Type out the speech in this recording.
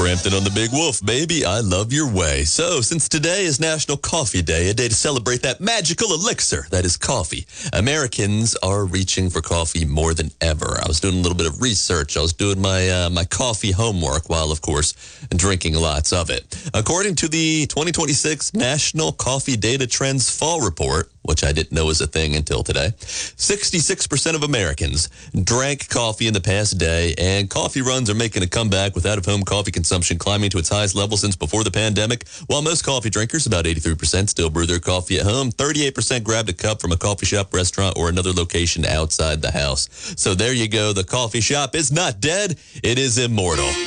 Brampton on the Big Wolf, baby. I love your way. So, since today is National Coffee Day, a day to celebrate that magical elixir that is coffee, Americans are reaching for coffee more than ever. I was doing a little bit of research. I was doing my coffee homework while, of course, drinking lots of it. According to the 2026 National Coffee Data Trends Fall Report, which I didn't know was a thing until today, 66% of Americans drank coffee in the past day, and coffee runs are making a comeback with out-of-home coffee consumption climbing to its highest level since before the pandemic. While most coffee drinkers, about 83%, still brew their coffee at home, 38% grabbed a cup from a coffee shop, restaurant, or another location outside the house. So there you go. The coffee shop is not dead. It is immortal.